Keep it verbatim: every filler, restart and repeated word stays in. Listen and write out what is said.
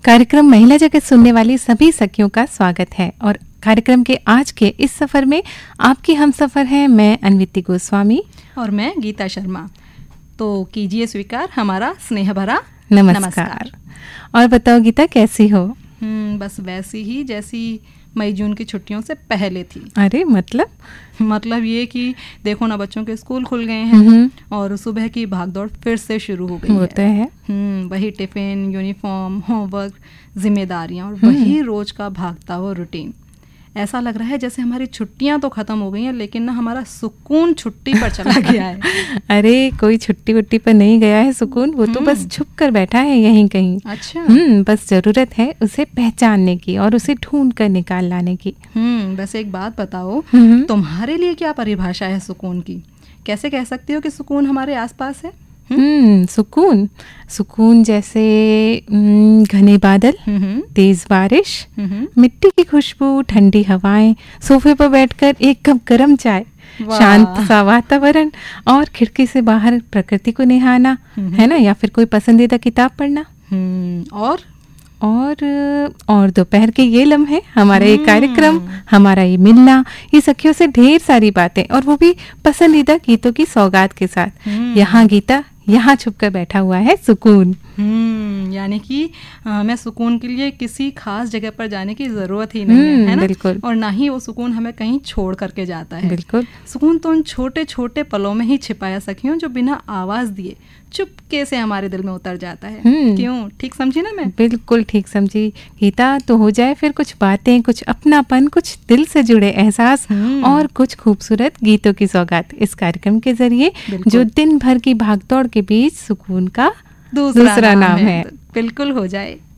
कार्यक्रम महिला जगत सुनने वाली सभी सखियों का स्वागत है और कार्यक्रम के आज के इस सफर में आपकी हम सफर है मैं अन्विति गोस्वामी और मैं गीता शर्मा। तो कीजिए स्वीकार हमारा स्नेह भरा नमस्कार, नमस्कार। और बताओ गीता कैसी हो? हम्म बस वैसी ही जैसी मई जून की छुट्टियों से पहले थी। अरे मतलब मतलब ये कि देखो ना, बच्चों के स्कूल खुल गए हैं और सुबह की भागदौड़ फिर से शुरू हो गई वो तो है। हम्म वही टिफिन, यूनिफॉर्म, होमवर्क, जिम्मेदारियां और वही रोज का भागता हुआ रूटीन। ऐसा लग रहा है जैसे हमारी छुट्टियां तो खत्म हो गई हैं, लेकिन ना हमारा सुकून छुट्टी पर चला गया है। अरे कोई छुट्टी वुट्टी पर नहीं गया है सुकून, वो तो बस छुप कर बैठा है यहीं कहीं। अच्छा। हम्म बस जरूरत है उसे पहचानने की और उसे ढूंढ कर निकाल लाने की। हम्म वैसे एक बात बताओ, तुम्हारे लिए क्या परिभाषा है सुकून की? कैसे कह सकती हो कि सुकून हमारे आसपास है? हम्म सुकून सुकून जैसे घने बादल, तेज बारिश, मिट्टी की खुशबू, ठंडी हवाएं, सोफे पर बैठकर एक कप गरम चाय, शांत सा वातावरण और खिड़की से बाहर प्रकृति को निहारना, है ना? या फिर कोई पसंदीदा किताब पढ़ना। और और और दोपहर के ये लम्हे, हमारा ये कार्यक्रम, हमारा ये मिलना, ये सखियों से ढेर सारी बातें और वो भी पसंदीदा गीतों की सौगात के साथ। यहाँ गीता, यहाँ छुप कर बैठा हुआ है सुकून। हम्म यानी कि हमें सुकून के लिए किसी खास जगह पर जाने की जरूरत ही नहीं है, है ना? बिल्कुल। और ना ही वो सुकून हमें कहीं छोड़ करके जाता है। बिल्कुल। सुकून तो उन छोटे छोटे पलों में ही छिपाया सखियों, जो बिना आवाज दिए चुपके से हमारे दिल में उतर जाता है। क्यों, ठीक समझी ना मैं? बिल्कुल ठीक समझी गीता। तो हो जाए फिर कुछ बातें, कुछ अपनापन, कुछ दिल से जुड़े एहसास और कुछ खूबसूरत गीतों की सौगात इस कार्यक्रम के जरिए, जो दिन भर की भागदौड़ के बीच सुकून का दूसरा, दूसरा नाम है। बिल्कुल हो जाए।